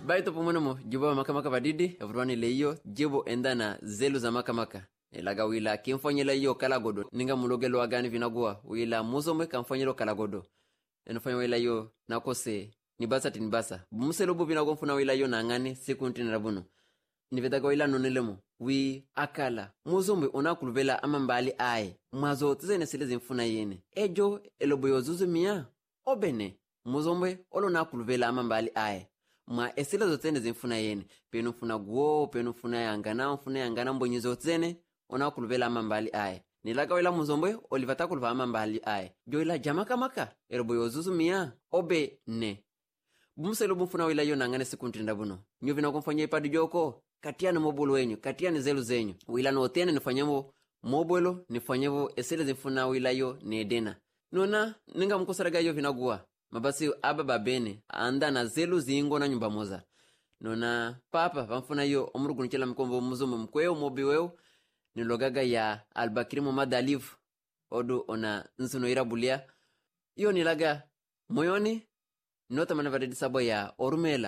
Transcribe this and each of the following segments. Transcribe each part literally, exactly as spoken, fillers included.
baito pomonomo jibo makamaka badidi everwani leyo jibo endana zelu za makamaka elaga wila kimfanyela yo kalagodo ninga mulogelo agani vinagua wila muzomwe kamfanyelo kalagodo enofanya wila yo nakose nibasa tinibasa bumselobu vinago mfuna wila yo nangane siku ntinera buno nivedaga wila nonelemo wi akala muzomwe onakuluvela amambali aye mwazo tizene silezi mfuna yene ejo eloboyo zuzumia obene muzomwe olo nakuluvela amambali aye mwa esila zotene zimfuna yene penu mfuna guo penu mfuna yangana mfuna yangana mbonyi zotene onakuluvela amambali aye nilaga wila muzomwe olivata kuluva amambali aye jo ila jamaka maka eloboyo zuzumia obe ne bumselo bumfuna wila yo nangane siku ntinda buno nyo vina kumfanya ipadu joko katiana mobolo wenyu katiana zelu zenyu wila no tene nifanyamo mobolo nifanyevo esile zimfuna wila yo nedena nona ninga mkusaraga yo vinagua mabasi aba babene anda na zelu zingo na nyumba moza nona papa vamfuna yo omurugu nchela mkombo muzumu mkweo mobi weo nilogaga ya Albakiri Muhammad Alif odu ona nsuno irabulia iyo nilaga moyoni nota manavadidi sabo ya orumela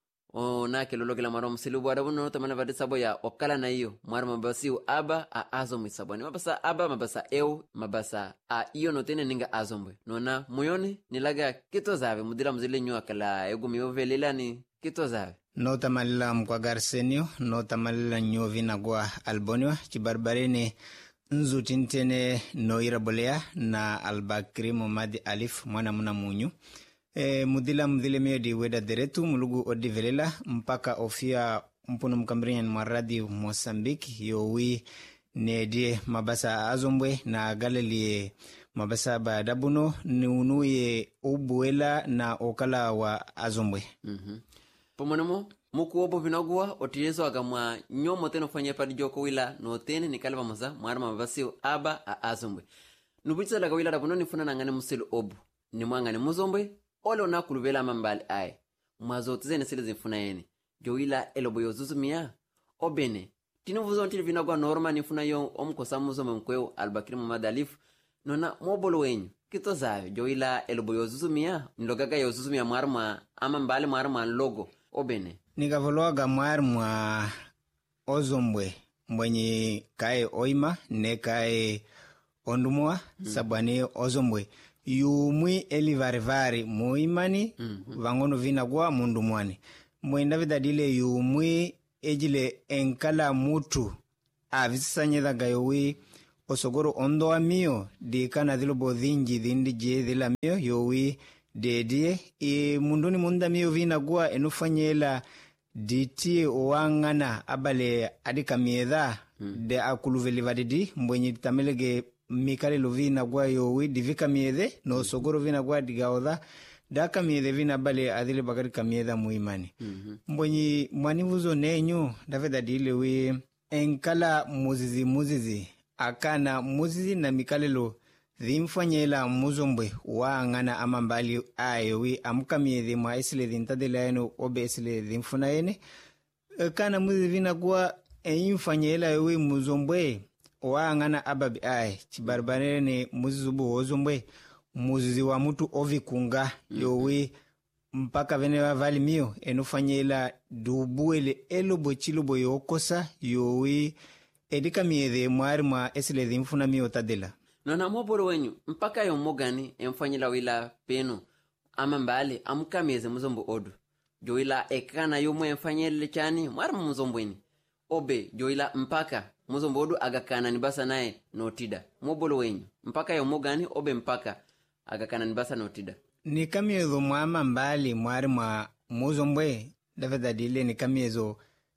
ona kelologela maro msilubu adabu nota manavadidi sabo ya okala na iyo mwara mabasi aba a azomwe sabani mabasa aba mabasa eu mabasa a iyo notene ninga azomwe nona moyoni nilaga kito zave mudila mzile nyo akala egu miyovelela ni kito zave nota malila mkwa garsenio nota malila nyo vinagua albonio chibarbarene nzu tintene no irabolea na Albakiri Muhammad Alif mwana muna munyu e, mudila mdile meyo di weda deretu mulugu odi velela mpaka ofia mpuno mkambrinya mwa radio Mosambiki yowi nedie mabasa azombwe na galeli mabasa badabuno ni unuye ubuela na okala wa azombwe. Mhm. Pomonemo muku obo vinagua otiyezo agamwa nyomo teno fanya padi joko wila no tene ni kalva maza mwarama mabasi aba a azombwe nubitsa laga wila dabuno nifuna nangane musilu obu ni mwangane muzombwe ole onakuluvela mambali aye mwazo tizene sile zimfuna yene jo wila eloboyo zuzumia obene tinuvuzo ntili vinagua norma nifuna yo omkosa muzomwe mkweo Albakiri Muhammad Alif nona mobolo wenyu kito zawe jo wila eloboyo zuzumia nilogaga yo zuzumia mwarama ama mbali mwarama logo obene nikavologa mwarama ozombwe mwenye kae oima ne kae ondumwa mm. sabani ozombwe yumwi elivarvari muimani mm -hmm. vangono vinagua mundumwani mwenda vidadile yumwi ejile enkala mutu avisisanyedha gayowi osogoro ondo amio di kana dhilo bodhinji dhindi je dhila mio yowi dedie e munduni munda mio vinagua enufanyela ditie oangana abale adika miedha mm. de akuluveli vadidi mbwenye tamelege mikale lovina gwa yowi divika miedhe no sogoro vina gwa digaodha daka miedhe vina bale adile bakari kamiedha muimani mm -hmm. mbonyi mwanivuzo nenyu daveda dile we enkala muzizi muzizi akana muzizi na mikale lo dhimfanyela muzombwe waangana amambali ayowi amuka miedhe mwa esile dhintadela yeno obe esile dhimfuna yene kana muzizi vina gwa eimfanyela yowi muzombwe waangana ababi ai chibarbarene muzizubu ozombwe muzizi wa mutu ovikunga yowi mpaka vene wavali mio enufanyela dubuele elobo chilobo yokosa yowi edika miedhe mwari mwa esile dhimfuna mio tadela nona mobolo wenyu mpaka yo mogani emfanyela wila penu ama mbali amuka mieze muzombo odu jo wila ekana yo mwe emfanyele chani mwari muzombweni obe jo wila mpaka muzombo odu agakana nibasa nae notida mobolo wenyu mpaka yo mogani obe mpaka agakana nibasa notida ni kamiezo mwama mbali mwari mwa muzombwe daveda dile ni kamiezo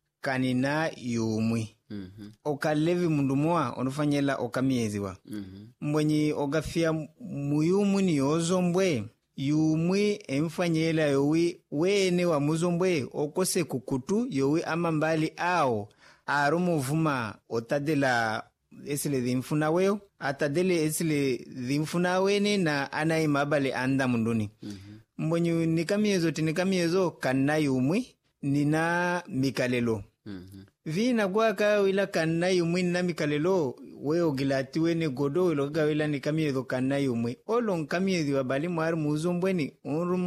kanina yumwi mm -hmm. okalevi mundumwa onufanyela okamieziwa mm -hmm. mbwenyi ogafia muyumwi ni ozombwe yumwi emfanyela yowi wene wa muzombwe okose kukutu yowi ama mbali ao arumuvuma otadela esile dhimfuna weo atadele esile dhimfuna wene na anai mabale anda munduni mm -hmm. mbwenyi nikamiezo tinikamiezo kanna yumwi nina mikalelo mm -hmm. vina gwaka wila kanna yumwi nina mikalelo weo gilati wene godo wilo gaga wila nikamiezo kanna yumwi olo nkamiezo wabali mwari muzombweni unrumu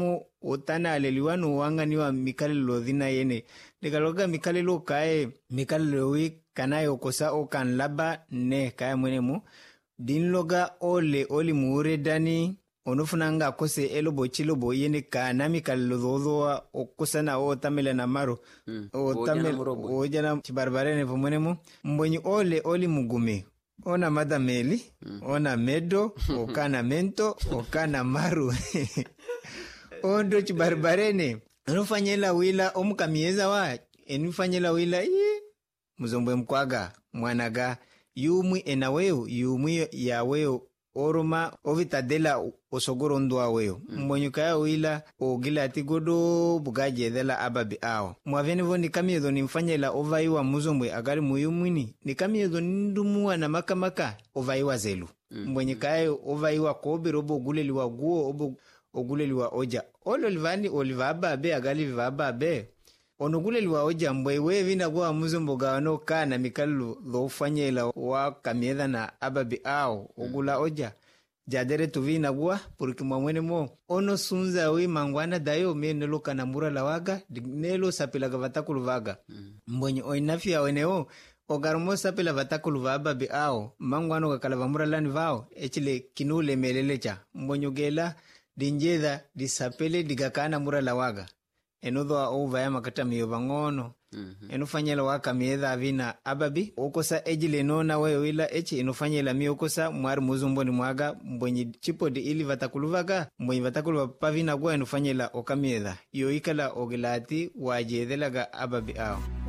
otana aleliwa no wanga niwa mikalelo dhina yene likaloga mikalelo kae mikalelo wi kana okosa o kan laba ne kae mwenemu dinloga ole oli muure dani onufunanga kose elobo chilobo yene kana mikalelo dhodoa okosana o tamela na maro Mm. o tamela o jana chibarbarene mwenemu mbonyi ole oli mugume ona madameli mm. ona medo okana mento okana maru ondo chibarbarene nufanyela wila omukamieza wa enufanyela wila ye muzombwe mkwaga mwanaga yumwi enaweo yumwi ya weo oroma ovitadela osogoro ndwa weo mm. mbonyuka ya wila ogila atigodo bugajedela ababi ao mwaveni vo nikamiezo nimfanyela ovaiwa muzombwe agari muyumwini nikamiezo ndumuwa na makamaka ovaiwa zelu mm. mbonyuka ya ovaiwa kobiro obo oguleliwa guo obo oguleliwa oja olo livani oliva ababe agali viva ababe onoguleliwa oja mbwe wevi na guwa muzombo gawano kana mikalu dhofanyela wa kamiedha na ababi ao ogula oja jadere tuvi na guwa puriki mwamwene mo ono sunza wi mangwana dayo me nelo kanamura la waga nelo sapila gavatakulu vaga mm. mbonyi oinafia weneo ogarumo sapila vatakulu va ababi ao mangwano kakala vamura lani vao echile kinule melelecha mbonyi gela dinjeda disapele digakana mura la waga enodho au vaya makata miyo bangono mm-hmm. enufanyela waka miedha avina ababi okosa ejile nona wewe wila echi enufanyela mi okosa mwari muzumboni mwaga mbonyi chipodi ili vatakuluvaga mbonyi vatakuluva pavina gwa enufanyela okamiedha iyo ikala ogilati wajedhelaga ababi ao